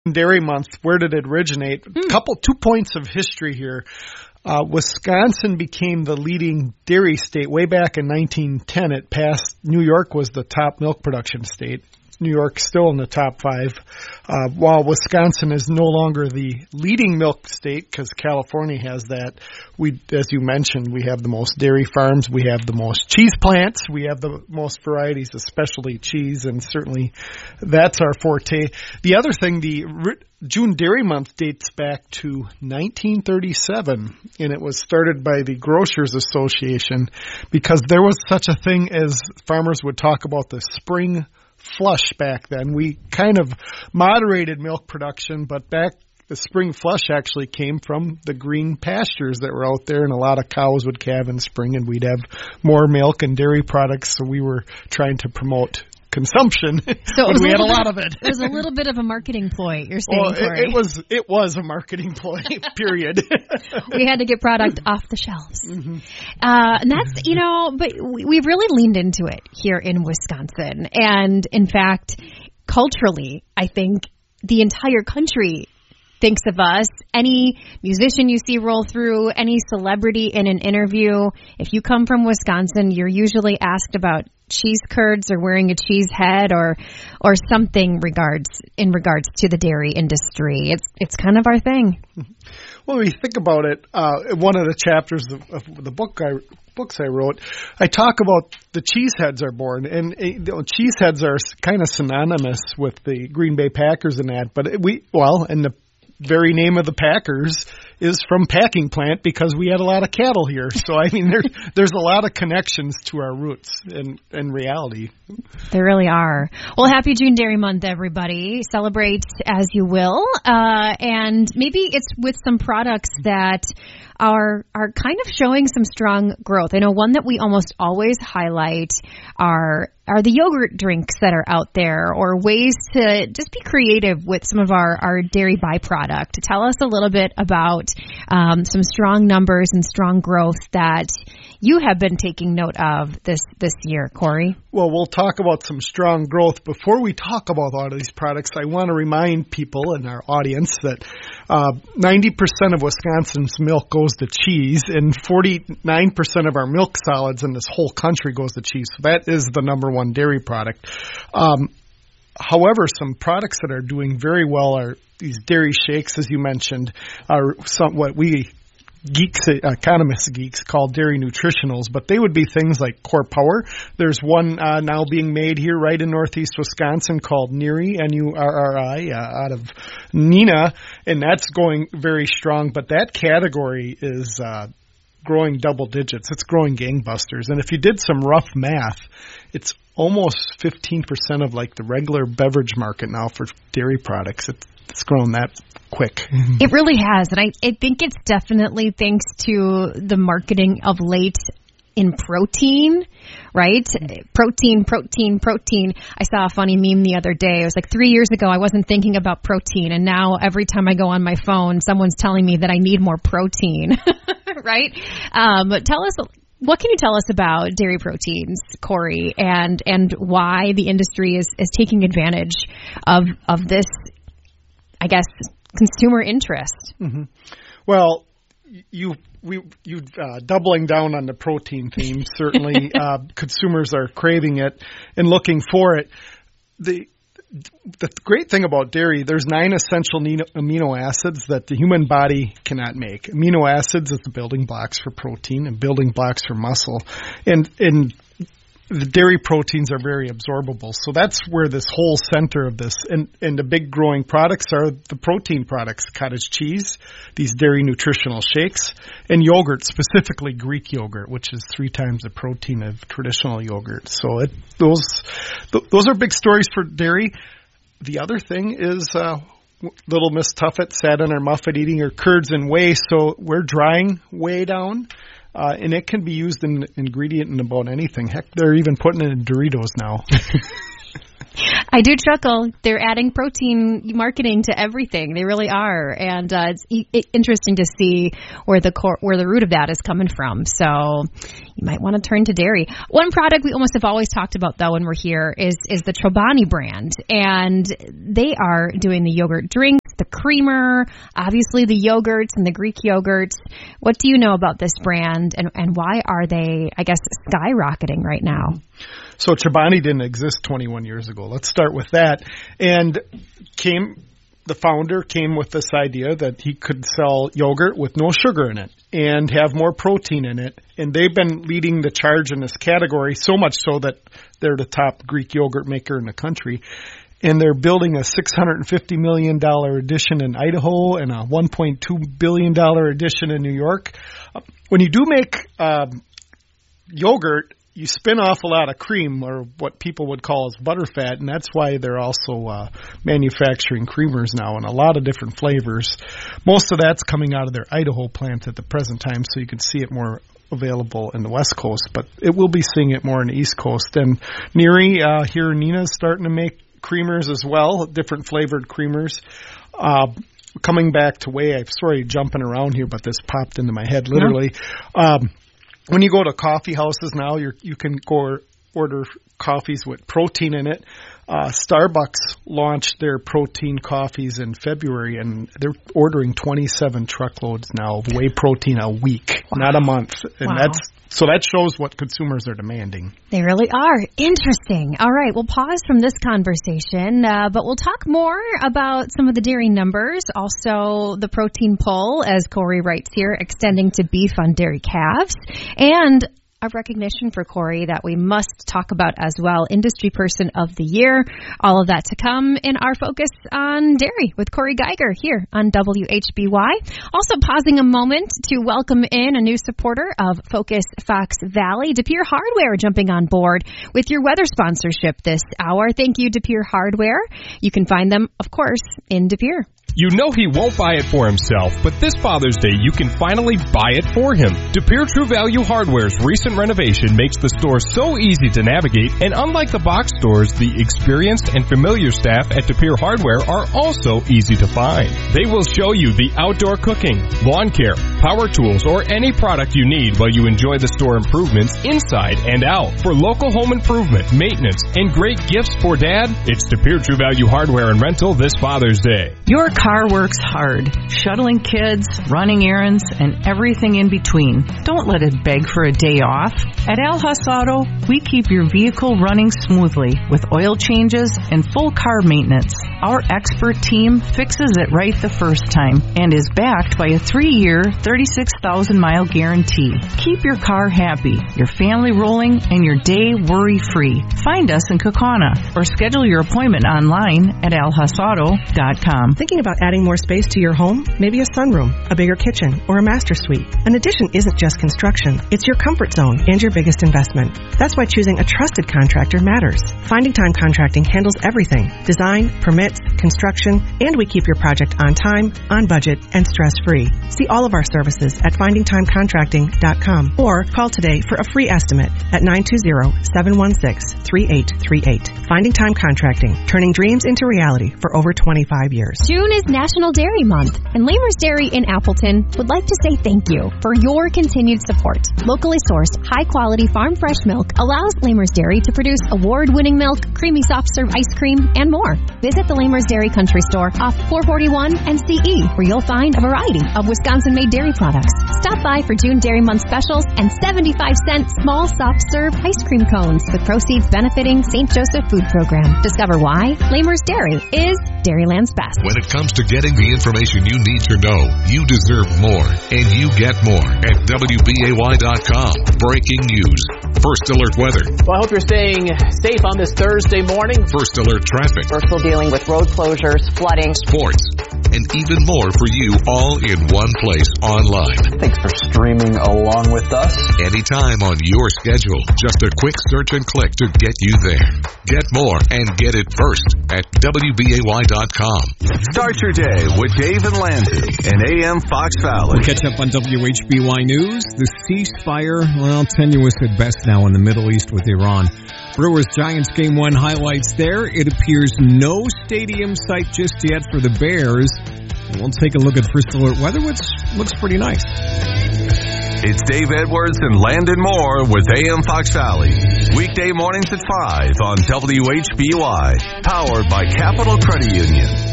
Dairy Month, where did it originate? 2 points of history here. Wisconsin became the leading dairy state way back in 1910. It passed, New York was the top milk production state. New York still in the top 5, while Wisconsin is no longer the leading milk state because California has that. As you mentioned, we have the most dairy farms, we have the most cheese plants, we have the most varieties of specialty cheese, and certainly that's our forte. The other thing, the June Dairy Month dates back to 1937, and it was started by the Grocers Association because there was such a thing as farmers would talk about the spring flush back then. We kind of moderated milk production, but back the spring flush actually came from the green pastures that were out there, and a lot of cows would calve in spring, and we'd have more milk and dairy products, so we were trying to promote consumption, so we had a lot of it. It was a little bit of a marketing ploy, you're saying, Corey. It was a marketing ploy, period. We had to get product off the shelves. Mm-hmm. And that's, but we've really leaned into it here in Wisconsin. And in fact, culturally, I think the entire country thinks of us. Any musician you see roll through, any celebrity in an interview, if you come from Wisconsin, you're usually asked about cheese curds or wearing a cheese head or something in regards to the dairy industry. It's kind of our thing. Well, when you think about it, one of the chapters of the books I wrote, I talk about the cheese heads are born, and cheese heads are kind of synonymous with the Green Bay Packers and that, but and the very name of the Packers is from packing plant because we had a lot of cattle here. So, I mean, there's a lot of connections to our roots in reality. There really are. Well, happy June Dairy Month, everybody. Celebrate as you will. And maybe it's with some products that are kind of showing some strong growth. I know one that we almost always highlight are the yogurt drinks that are out there, or ways to just be creative with some of our dairy byproduct. Tell us a little bit about some strong numbers and strong growth that you have been taking note of this year, Corey. Well, we'll talk about some strong growth. Before we talk about all of these products, I want to remind people in our audience that 90% of Wisconsin's milk goes to cheese, and 49% of our milk solids in this whole country goes to cheese. So that is the number one dairy product. However, some products that are doing very well are these dairy shakes, as you mentioned, are what we economist geeks call dairy nutritionals, but they would be things like Core Power. There's one now being made here right in northeast Wisconsin called Nurri, N-U-R-R-I, out of Neenah, and that's going very strong, but that category is growing double digits. It's growing gangbusters, and if you did some rough math, it's almost 15% of like the regular beverage market now for dairy products. It's grown that quick. It really has, and I think it's definitely thanks to the marketing of late in protein, right? Protein. I saw a funny meme the other day. It was like 3 years ago, I wasn't thinking about protein, and now every time I go on my phone, someone's telling me that I need more protein, right? But what can you tell us about dairy proteins, Corey, and why the industry is taking advantage of this, I guess, consumer interest? Mm-hmm. Well, you doubling down on the protein theme. Certainly, consumers are craving it and looking for it. The great thing about dairy, there's 9 essential amino acids that the human body cannot make. Amino acids is the building blocks for protein and building blocks for muscle. And the dairy proteins are very absorbable. So that's where this whole center of this, and the big growing products are the protein products, cottage cheese, these dairy nutritional shakes, and yogurt, specifically Greek yogurt, which is 3 times the protein of traditional yogurt. So those are big stories for dairy. The other thing is little Miss Tuffet sat on her muffet eating her curds and whey, so we're drying whey down. And it can be used in ingredient in about anything. Heck, they're even putting it in Doritos now. I do chuckle. They're adding protein marketing to everything. They really are, and it's interesting to see where the root of that is coming from. So you might want to turn to dairy. One product we almost have always talked about, though, when we're here is the Chobani brand, and they are doing the yogurt drinks, the creamer, obviously the yogurts and the Greek yogurts. What do you know about this brand, and why are they, I guess, skyrocketing right now? So Chobani didn't exist 21 years ago. Let's start with that. And the founder came with this idea that he could sell yogurt with no sugar in it and have more protein in it. And they've been leading the charge in this category, so much so that they're the top Greek yogurt maker in the country. And they're building a $650 million addition in Idaho and a $1.2 billion addition in New York. When you do make yogurt, you spin off a lot of cream, or what people would call as butterfat, and that's why they're also manufacturing creamers now in a lot of different flavors. Most of that's coming out of their Idaho plant at the present time, so you can see it more available in the West Coast, but it will be seeing it more in the East Coast. And Neri here in Neenah is starting to make creamers as well, different flavored creamers. Coming back to whey, I'm sorry jumping around here, but this popped into my head literally. When you go to coffee houses now, you can go order coffees with protein in it. Starbucks launched their protein coffees in February, and they're ordering 27 truckloads now of whey protein a week, not a month. And that shows what consumers are demanding. They really are. Interesting. All right, we'll pause from this conversation, but we'll talk more about some of the dairy numbers, also the protein pull, as Corey writes here, extending to beef on dairy calves, and a recognition for Corey that we must talk about as well, Industry Person of the Year. All of that to come in our focus on dairy with Corey Geiger here on WHBY. Also pausing a moment to welcome in a new supporter of Focus Fox Valley, De Pere Hardware, jumping on board with your weather sponsorship this hour. Thank you, De Pere Hardware. You can find them, of course, in De Pere. You know he won't buy it for himself, but this Father's Day you can finally buy it for him. De Pere True Value Hardware's recent renovation makes the store so easy to navigate, and unlike the box stores, the experienced and familiar staff at De Pere Hardware are also easy to find. They will show you the outdoor cooking, lawn care, power tools, or any product you need while you enjoy the store improvements inside and out. For local home improvement, maintenance, and great gifts for Dad, it's De Pere True Value Hardware and Rental this Father's Day. Your car works hard, shuttling kids, running errands, and everything in between. Don't let it beg for a day off. At Al Huss Auto, we keep your vehicle running smoothly with oil changes and full car maintenance. Our expert team fixes it right the first time and is backed by a 3-year, 36,000-mile guarantee. Keep your car happy, your family rolling, and your day worry-free. Find us in Kaukauna or schedule your appointment online at alhussauto.com. Thinking about adding more space to your home? Maybe a sunroom, a bigger kitchen, or a master suite. An addition isn't just construction. It's your comfort zone and your biggest investment. That's why choosing a trusted contractor matters. Finding Time Contracting handles everything. Design, permits, construction, and we keep your project on time, on budget, and stress-free. See all of our services at findingtimecontracting.com or call today for a free estimate at 920-716-3838. Finding Time Contracting, turning dreams into reality for over 25 years. June is National Dairy Month, and Lamers Dairy in Appleton would like to say thank you for your continued support. Locally sourced, high-quality farm-fresh milk allows Lamers Dairy to produce award-winning milk, creamy soft-serve ice cream, and more. Visit the Lamers Dairy Country Store off 441 and CE, where you'll find a variety of Wisconsin-made dairy products. Stop by for June Dairy Month specials and 75-cent small soft-serve ice cream cones with proceeds benefiting St. Joseph Food Program. Discover why Lamers Dairy is Dairyland's best. When it comes to getting the information you need to know, you deserve more, and you get more at WBAY.com. Breaking news. First Alert weather. Well, I hope you're staying safe on this Thursday morning. First Alert traffic. We're still dealing with road closures, flooding, sports, and even more for you all in one place online. Thanks for streaming along with us. Anytime on your schedule. Just a quick search and click to get you there. Get more and get it first at WBAY.com. Start your day with Dave and Landon in AM Fox Valley. We'll catch up on WHBY News. The ceasefire, tenuous at best now in the Middle East with Iran. Brewers-Giants Game 1 highlights there. It appears no stadium site just yet for the Bears. We'll take a look at First Alert weather, which looks pretty nice. It's Dave Edwards and Landon Moore with AM Fox Valley. Weekday mornings at 5 on WHBY. Powered by Capital Credit Union.